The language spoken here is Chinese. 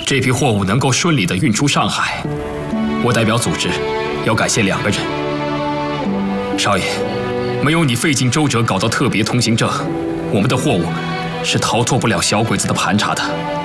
这批货物能够顺利地运出上海，我代表组织要感谢2个人。少爷，没有你费尽周折搞到特别通行证，我们的货物是逃脱不了小鬼子的盘查的。